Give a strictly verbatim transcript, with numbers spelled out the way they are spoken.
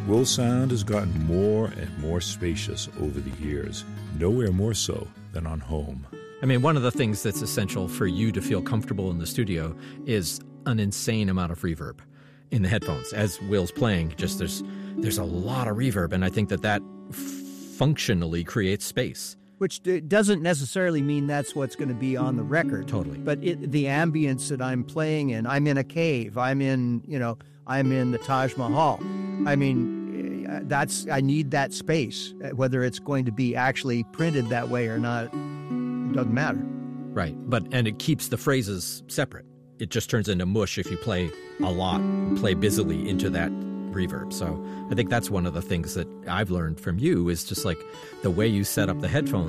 Will Sound has gotten more and more spacious over the years, nowhere more so than on home. I mean, one of the things that's essential for you to feel comfortable in the studio is an insane amount of reverb in the headphones. As Will's playing, just there's there's a lot of reverb, and I think that that f- functionally creates space. Which d- doesn't necessarily mean that's what's going to be on the record. Totally. But it, the ambience that I'm playing in, I'm in a cave, I'm in, you know, I'm in the Taj Mahal. I mean, that's I need that space. Whether it's going to be actually printed that way or not, it doesn't matter. Right. But and it keeps the phrases separate. It just turns into mush if you play a lot, play busily into that reverb. So I think that's one of the things that I've learned from you is just like the way you set up the headphones